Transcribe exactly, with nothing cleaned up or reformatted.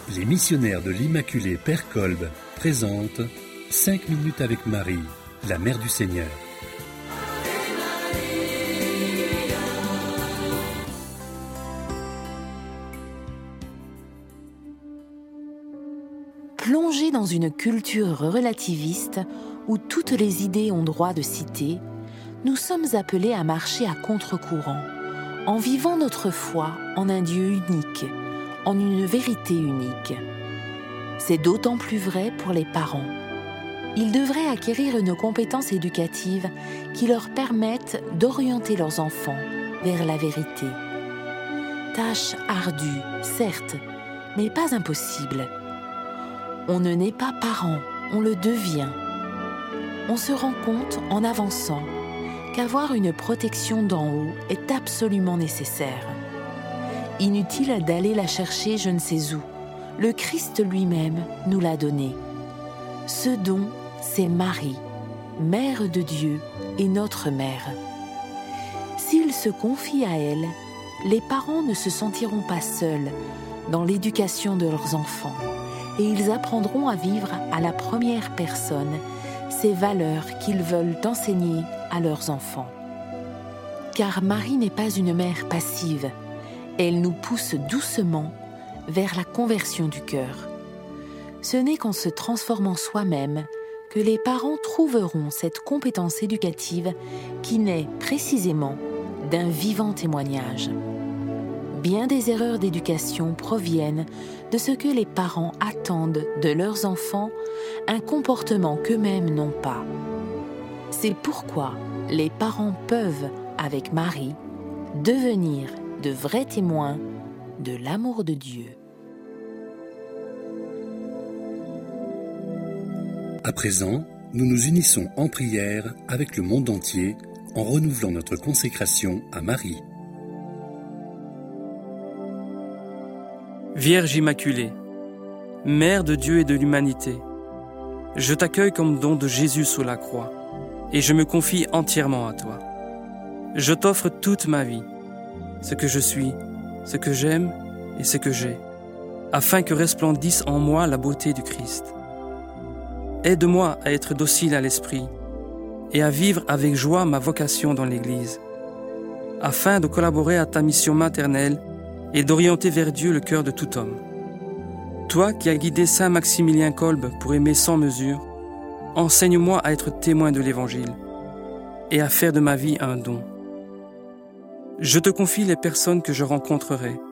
Les missionnaires de l'Immaculée Père Kolb présentent cinq minutes avec Marie, la Mère du Seigneur. Plongés dans une culture relativiste où toutes les idées ont droit de citer, nous sommes appelés à marcher à contre-courant, en vivant notre foi en un Dieu unique, en une vérité unique. C'est d'autant plus vrai pour les parents. Ils devraient acquérir une compétence éducative qui leur permette d'orienter leurs enfants vers la vérité. Tâche ardue, certes, mais pas impossible. On ne naît pas parent, on le devient. On se rend compte en avançant qu'avoir une protection d'en haut est absolument nécessaire. Inutile d'aller la chercher je ne sais où. Le Christ lui-même nous l'a donné. Ce don, c'est Marie, Mère de Dieu et notre Mère. S'ils se confient à elle, les parents ne se sentiront pas seuls dans l'éducation de leurs enfants et ils apprendront à vivre à la première personne ces valeurs qu'ils veulent enseigner à leurs enfants. Car Marie n'est pas une mère passive. Elle nous pousse doucement vers la conversion du cœur. Ce n'est qu'en se transformant soi-même que les parents trouveront cette compétence éducative qui naît précisément d'un vivant témoignage. Bien des erreurs d'éducation proviennent de ce que les parents attendent de leurs enfants, un comportement qu'eux-mêmes n'ont pas. C'est pourquoi les parents peuvent, avec Marie, devenir de vrais témoins de l'amour de Dieu. À présent, nous nous unissons en prière avec le monde entier en renouvelant notre consécration à Marie. Vierge Immaculée, Mère de Dieu et de l'humanité, je t'accueille comme don de Jésus sous la croix et je me confie entièrement à toi. Je t'offre toute ma vie, ce que je suis, ce que j'aime et ce que j'ai, afin que resplendisse en moi la beauté du Christ. Aide-moi à être docile à l'esprit et à vivre avec joie ma vocation dans l'Église, afin de collaborer à ta mission maternelle et d'orienter vers Dieu le cœur de tout homme. Toi qui as guidé Saint Maximilien Kolb pour aimer sans mesure, enseigne-moi à être témoin de l'Évangile et à faire de ma vie un don. Je te confie les personnes que je rencontrerai